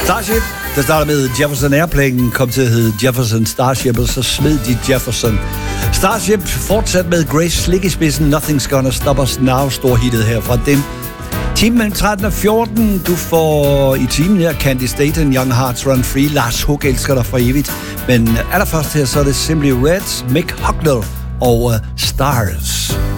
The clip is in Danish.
Starship, der starter med Jefferson Airplane, kom til at hedde Jefferson Starship, og så smed de Jefferson. Starship fortsat med Grace Slick i spidsen, Nothing's Gonna Stop Us Now, storhittet her fra dem. Timen mellem 13 og 14, du får i timen her Candice Dayton, Young Hearts Run Free, Lars Hug elsker dig for evigt. Men allerførst her, så er det Simply Red, Mick Hucknall og Stars.